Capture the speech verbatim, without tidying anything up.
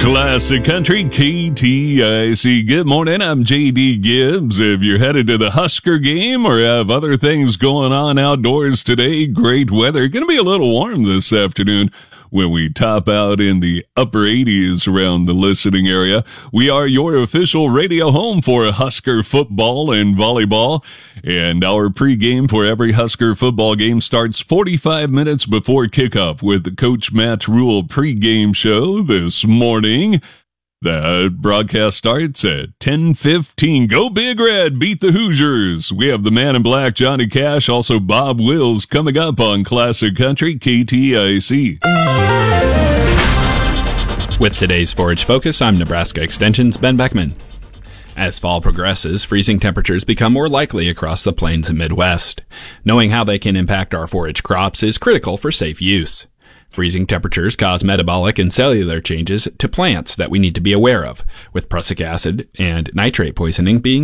Classic Country, K T I C. Good morning, I'm J D Gibbs. If you're headed to the Husker game or have other things going on outdoors today, great weather. Going to be a little warm this afternoon when we top out in the upper eighties around the listening area. We are your official radio home for Husker football and volleyball, and our pregame for every Husker football game starts forty-five minutes before kickoff with the Coach Matt Rule pregame show this morning. That broadcast starts at ten fifteen. Go Big Red, beat the Hoosiers. We have the man in black, Johnny Cash, also Bob Wills, coming up on Classic Country, K T I C. With today's Forage Focus, I'm Nebraska Extension's Ben Beckman. As fall progresses, freezing temperatures become more likely across the plains and Midwest. Knowing how they can impact our forage crops is critical for safe use. Freezing temperatures cause metabolic and cellular changes to plants that we need to be aware of, with prussic acid and nitrate poisoning being